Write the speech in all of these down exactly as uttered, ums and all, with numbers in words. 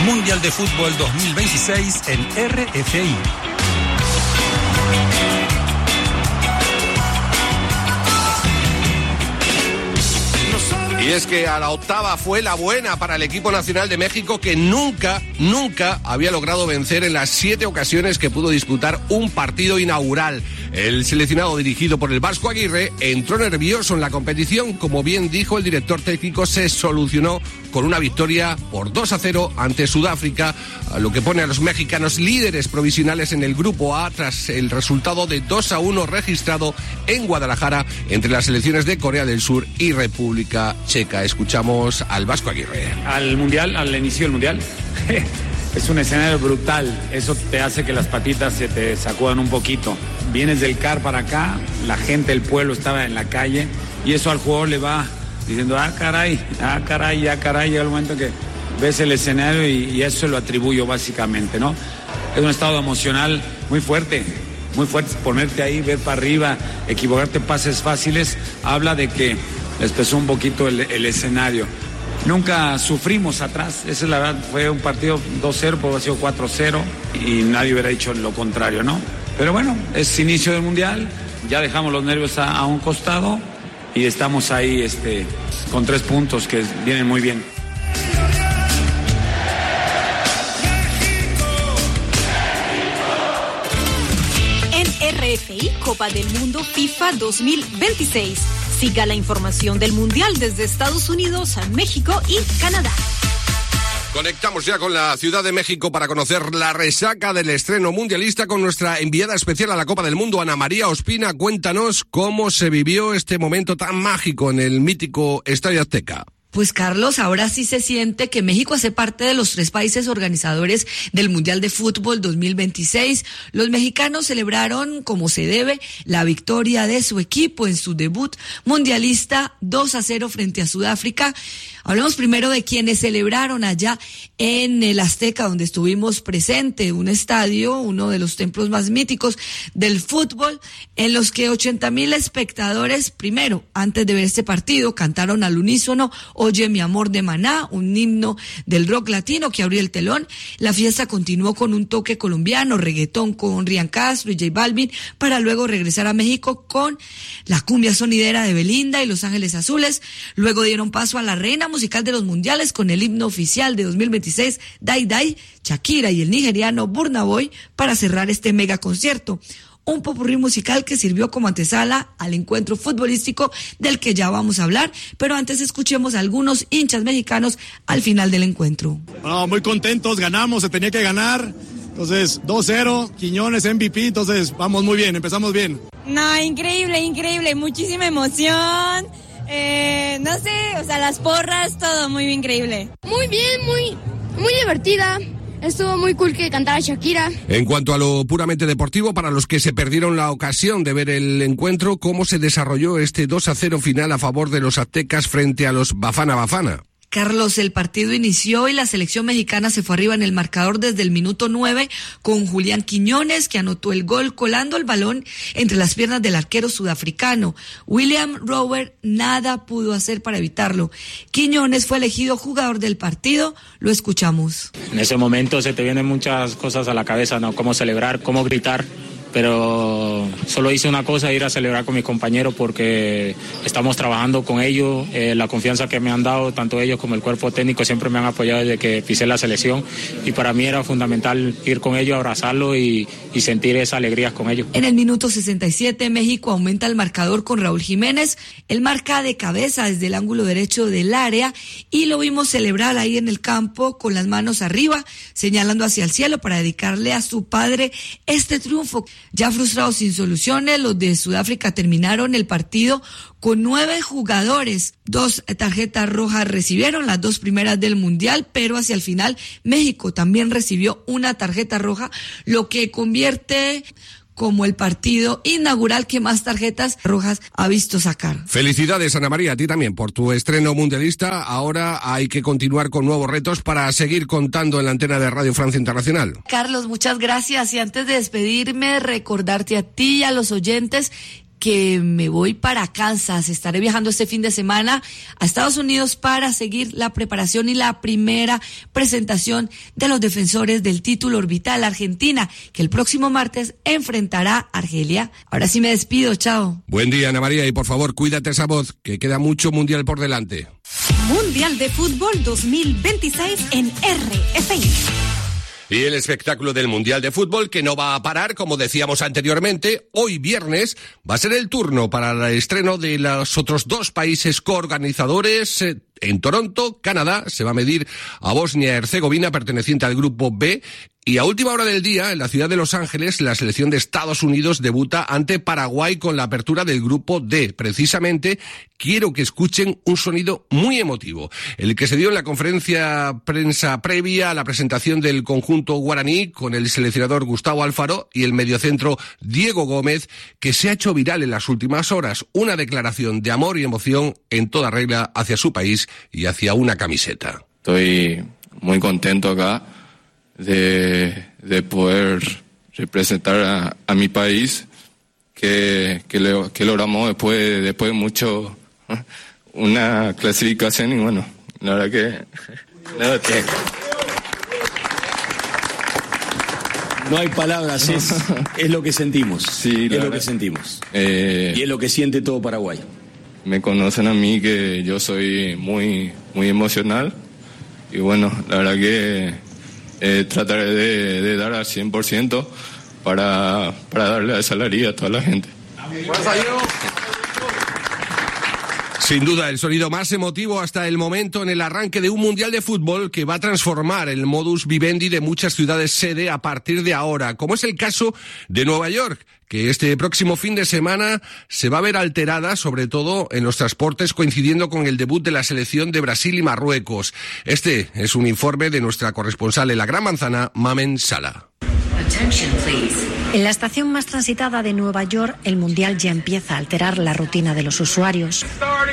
Mundial de Fútbol dos mil veintiséis en R F I. Y es que a la octava fue la buena para el equipo nacional de México, que nunca, nunca había logrado vencer en las siete ocasiones que pudo disputar un partido inaugural. El seleccionado dirigido por el Vasco Aguirre entró nervioso en la competición. Como bien dijo el director técnico, se solucionó con una victoria por dos a cero ante Sudáfrica, lo que pone a los mexicanos líderes provisionales en el Grupo A tras el resultado de dos a uno registrado en Guadalajara entre las selecciones de Corea del Sur y República Checa. Escuchamos al Vasco Aguirre. Al Mundial, al inicio del Mundial, es un escenario brutal. Eso te hace que las patitas se te sacudan un poquito. Vienes del C A R para acá, la gente, el pueblo estaba en la calle y eso al jugador le va diciendo, ah, caray, ah, caray, ah, caray. Llega el momento que ves el escenario y, y eso se lo atribuyo básicamente, ¿no? Es un estado emocional muy fuerte, muy fuerte. Ponerte ahí, ver para arriba, equivocarte, pases fáciles, habla de que les pesó un poquito el, el escenario. Nunca sufrimos atrás, esa es la verdad. Fue un partido dos cero, puede haber sido cuatro cero y nadie hubiera dicho lo contrario, ¿no? Pero bueno, es inicio del Mundial, ya dejamos los nervios a, a un costado y estamos ahí este, con tres puntos que vienen muy bien. En R F I, Copa del Mundo FIFA dos mil veintiséis. Siga la información del Mundial desde Estados Unidos, México y Canadá. Conectamos ya con la Ciudad de México para conocer la resaca del estreno mundialista con nuestra enviada especial a la Copa del Mundo, Ana María Ospina. Cuéntanos cómo se vivió este momento tan mágico en el mítico Estadio Azteca. Pues Carlos, ahora sí se siente que México hace parte de los tres países organizadores del Mundial de Fútbol dos mil veintiséis. Los mexicanos celebraron como se debe la victoria de su equipo en su debut mundialista dos a cero frente a Sudáfrica. Hablemos primero de quienes celebraron allá en el Azteca, donde estuvimos presente, un estadio, uno de los templos más míticos del fútbol, en los que ochenta mil espectadores, primero, antes de ver este partido, cantaron al unísono Oye mi amor de Maná, un himno del rock latino que abrió el telón. La fiesta continuó con un toque colombiano, reggaetón con Ryan Castro y J Balvin, para luego regresar a México con la cumbia sonidera de Belinda y Los Ángeles Azules. Luego dieron paso a la reina musical de los mundiales con el himno oficial de dos mil veintiséis, Dai Dai, Shakira y el nigeriano Burna Boy, para cerrar este mega concierto. Un popurrí musical que sirvió como antesala al encuentro futbolístico del que ya vamos a hablar, pero antes escuchemos a algunos hinchas mexicanos al final del encuentro. No, muy contentos, ganamos, se tenía que ganar, entonces dos cero, Quiñones M V P, entonces vamos muy bien, empezamos bien. No, increíble, increíble, muchísima emoción, eh, no sé, o sea, las porras, todo muy increíble. Muy bien, muy, muy divertida. Estuvo muy cool que cantara Shakira. En cuanto a lo puramente deportivo, para los que se perdieron la ocasión de ver el encuentro, ¿cómo se desarrolló este dos a cero final a favor de los aztecas frente a los Bafana Bafana? Carlos, el partido inició y la selección mexicana se fue arriba en el marcador desde el minuto nueve con Julián Quiñones, que anotó el gol colando el balón entre las piernas del arquero sudafricano. William Robert nada pudo hacer para evitarlo. Quiñones fue elegido jugador del partido, lo escuchamos. En ese momento se te vienen muchas cosas a la cabeza, ¿no? Cómo celebrar, cómo gritar. Pero solo hice una cosa, ir a celebrar con mis compañeros porque estamos trabajando con ellos, eh, la confianza que me han dado, tanto ellos como el cuerpo técnico, siempre me han apoyado desde que pisé la selección y para mí era fundamental ir con ellos, abrazarlos y, y sentir esa alegría con ellos. En el minuto sesenta y siete, México aumenta el marcador con Raúl Jiménez, él marca de cabeza desde el ángulo derecho del área y lo vimos celebrar ahí en el campo con las manos arriba, señalando hacia el cielo para dedicarle a su padre este triunfo. Ya frustrados sin soluciones, los de Sudáfrica terminaron el partido con nueve jugadores. Dos tarjetas rojas recibieron, las dos primeras del Mundial, pero hacia el final México también recibió una tarjeta roja, lo que convierte como el partido inaugural que más tarjetas rojas ha visto sacar. Felicidades, Ana María, a ti también por tu estreno mundialista. Ahora hay que continuar con nuevos retos para seguir contando en la antena de Radio Francia Internacional. Carlos, muchas gracias. Y antes de despedirme, recordarte a ti y a los oyentes que me voy para Kansas. Estaré viajando este fin de semana a Estados Unidos para seguir la preparación y la primera presentación de los defensores del título orbital, Argentina, que el próximo martes enfrentará a Argelia. Ahora sí me despido, chao. Buen día, Ana María, y por favor, cuídate esa voz, que queda mucho mundial por delante. Mundial de Fútbol dos mil veintiséis en R F I. Y el espectáculo del Mundial de Fútbol, que no va a parar, como decíamos anteriormente, hoy viernes va a ser el turno para el estreno de los otros dos países coorganizadores. En Toronto, Canadá, se va a medir a Bosnia y Herzegovina, perteneciente al Grupo B. Y a última hora del día, en la ciudad de Los Ángeles, la selección de Estados Unidos debuta ante Paraguay con la apertura del Grupo D. Precisamente, quiero que escuchen un sonido muy emotivo, el que se dio en la conferencia prensa previa a la presentación del conjunto guaraní con el seleccionador Gustavo Alfaro y el mediocentro Diego Gómez, que se ha hecho viral en las últimas horas. Una declaración de amor y emoción en toda regla hacia su país y hacia una camiseta. Estoy muy contento acá de, de poder representar a, a mi país, que, que, le, que logramos después, después de mucho una clasificación, y bueno, la verdad que... La verdad que no hay palabras, es, es lo que sentimos. Sí, es lo verdad. que sentimos. Eh, y es lo que siente todo Paraguay. Me conocen a mí que yo soy muy, muy emocional, y bueno, la verdad que eh, trataré de, de dar al cien por ciento para, para darle esa alegría a toda la gente. Sin duda, el sonido más emotivo hasta el momento en el arranque de un Mundial de Fútbol que va a transformar el modus vivendi de muchas ciudades sede a partir de ahora, como es el caso de Nueva York, que este próximo fin de semana se va a ver alterada, sobre todo en los transportes, coincidiendo con el debut de la selección de Brasil y Marruecos. Este es un informe de nuestra corresponsal en la Gran Manzana, Mamen Sala. En la estación más transitada de Nueva York, el Mundial ya empieza a alterar la rutina de los usuarios.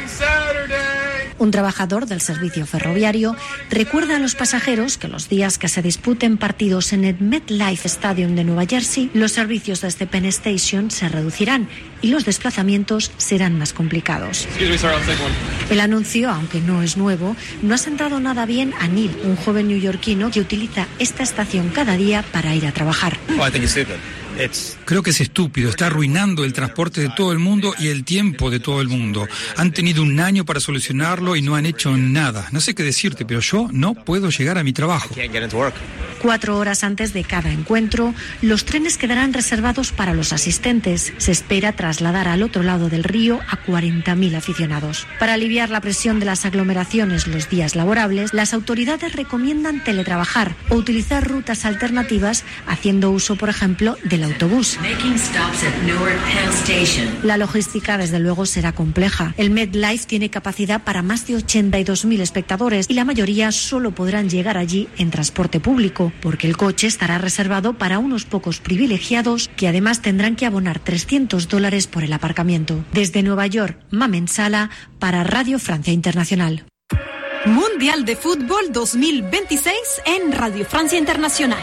Un trabajador del servicio ferroviario recuerda a los pasajeros que los días que se disputen partidos en el MetLife Stadium de Nueva Jersey, los servicios desde Penn Station se reducirán y los desplazamientos serán más complicados. El anuncio, aunque no es nuevo, no ha sentado nada bien a Neil, un joven neoyorquino que utiliza esta estación cada día para ir a trabajar. Creo que es estúpido, está arruinando el transporte de todo el mundo y el tiempo de todo el mundo. Han tenido un año para solucionarlo y no han hecho nada. No sé qué decirte, pero yo no puedo llegar a mi trabajo. Cuatro horas antes de cada encuentro, los trenes quedarán reservados para los asistentes. Se espera trasladar al otro lado del río a cuarenta mil aficionados. Para aliviar la presión de las aglomeraciones los días laborables, las autoridades recomiendan teletrabajar o utilizar rutas alternativas, haciendo uso, por ejemplo, del autobús. La logística, desde luego, será compleja. El MetLife tiene capacidad para más de ochenta y dos mil espectadores y la mayoría solo podrán llegar allí en transporte público, porque el coche estará reservado para unos pocos privilegiados que además tendrán que abonar trescientos dólares por el aparcamiento. Desde Nueva York, Mamen Sala para Radio Francia Internacional. Mundial de Fútbol dos mil veintiséis en Radio Francia Internacional.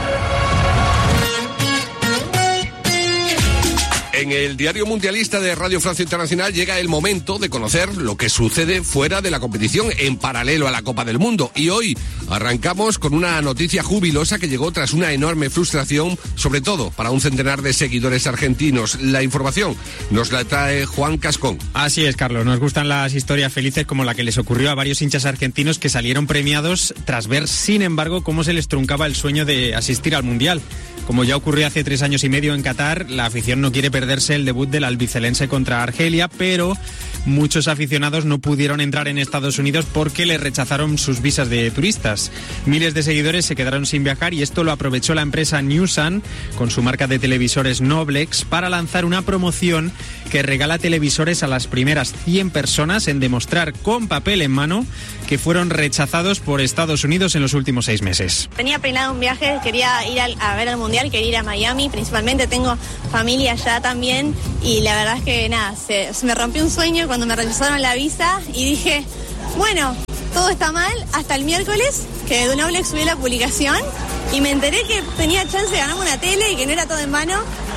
En el diario mundialista de Radio Francia Internacional llega el momento de conocer lo que sucede fuera de la competición en paralelo a la Copa del Mundo. Y hoy arrancamos con una noticia jubilosa que llegó tras una enorme frustración, sobre todo para un centenar de seguidores argentinos. La información nos la trae Juan Cascón. Así es, Carlos. Nos gustan las historias felices como la que les ocurrió a varios hinchas argentinos que salieron premiados tras ver, sin embargo, cómo se les truncaba el sueño de asistir al Mundial. Como ya ocurrió hace tres años y medio en Qatar, la afición no quiere perderse el debut del albicelense contra Argelia, pero muchos aficionados no pudieron entrar en Estados Unidos porque le rechazaron sus visas de turistas. Miles de seguidores se quedaron sin viajar y esto lo aprovechó la empresa Newsan con su marca de televisores Noblex para lanzar una promoción que regala televisores a las primeras cien personas en demostrar con papel en mano que fueron rechazados por Estados Unidos en los últimos seis meses. Tenía planeado un viaje, quería ir al, a ver el Mundial, quería ir a Miami, principalmente tengo familia allá también y la verdad es que nada, se, se me rompió un sueño cuando me rechazaron la visa y dije, bueno, todo está mal hasta el miércoles que Noblex subió la publicación y me enteré que tenía chance de ganarme una tele y que no era todo en vano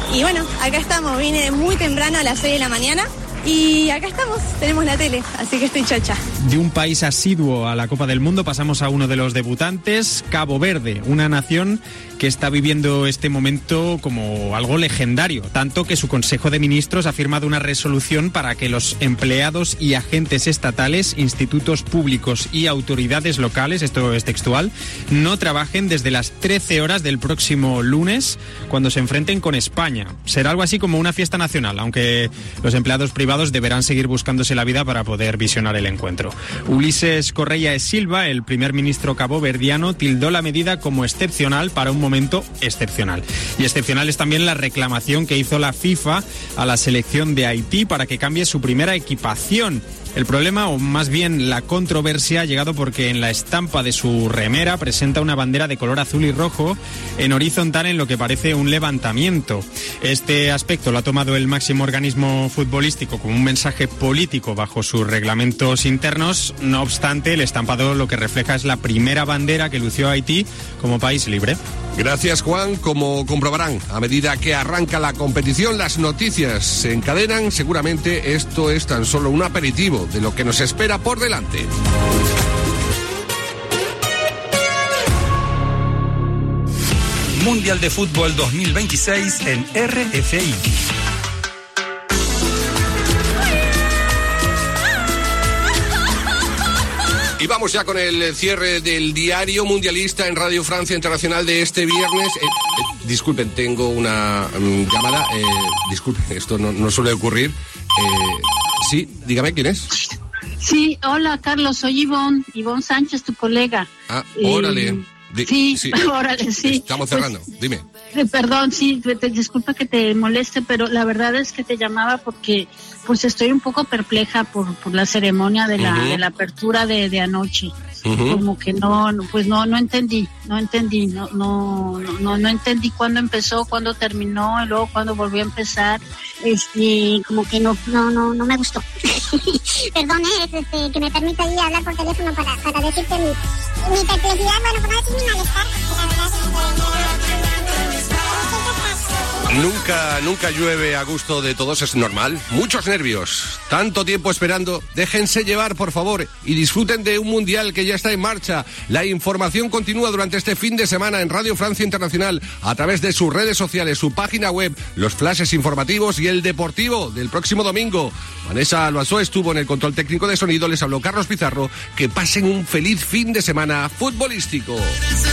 y bueno, acá estamos, vine muy temprano a las seis de la mañana. Y acá estamos, tenemos la tele, así que estoy chocha. De un país asiduo a la Copa del Mundo pasamos a uno de los debutantes, Cabo Verde, una nación que está viviendo este momento como algo legendario, tanto que su Consejo de Ministros ha firmado una resolución para que los empleados y agentes estatales, institutos públicos y autoridades locales, esto es textual, no trabajen desde las trece horas del próximo lunes cuando se enfrenten con España. Será algo así como una fiesta nacional, aunque los empleados privados deberán seguir buscándose la vida para poder visionar el encuentro. Ulises Correia e Silva, el primer ministro caboverdiano, tildó la medida como excepcional para un momento excepcional. Y excepcional es también la reclamación que hizo la FIFA a la selección de Haití para que cambie su primera equipación. El problema, o más bien la controversia, ha llegado porque en la estampa de su remera presenta una bandera de color azul y rojo en horizontal en lo que parece un levantamiento. Este aspecto lo ha tomado el máximo organismo futbolístico como un mensaje político bajo sus reglamentos internos. No obstante, el estampado lo que refleja es la primera bandera que lució Haití como país libre. Gracias, Juan. Como comprobarán, a medida que arranca la competición, las noticias se encadenan. Seguramente esto es tan solo un aperitivo de lo que nos espera por delante. Mundial de Fútbol dos mil veintiséis en R F I. Y vamos ya con el cierre del diario mundialista en Radio Francia Internacional de este viernes. Eh, eh, disculpen, tengo una um, llamada. Eh, disculpen, esto no, no suele ocurrir. Eh, sí, dígame, ¿quién es? Sí, hola Carlos, soy Ivonne, Ivonne Sánchez, tu colega. Ah, órale. Eh, Di- sí, sí, órale, sí. Estamos cerrando, pues, dime. Perdón, sí, te, disculpa que te moleste, pero la verdad es que te llamaba porque pues estoy un poco perpleja por, por la ceremonia de la, uh-huh. de la apertura de, de anoche. Uh-huh. Como que no, no, pues no, no entendí, no entendí, no, no, no, no entendí cuándo empezó, cuándo terminó y luego cuándo volvió a empezar. Este, como que no, no, no, no me gustó. Perdón, eh, este, que me permita ahí hablar por teléfono para, para decirte mi, mi perplejidad, bueno, por no decir mi malestar, la verdad es que... Nunca, nunca llueve a gusto de todos, es normal. Muchos nervios, tanto tiempo esperando. Déjense llevar, por favor, y disfruten de un mundial que ya está en marcha. La información continúa durante este fin de semana en Radio Francia Internacional, a través de sus redes sociales, su página web, los flashes informativos y el deportivo del próximo domingo. Vanessa Loazó estuvo en el control técnico de sonido, les habló Carlos Pizarro. Que pasen un feliz fin de semana futbolístico.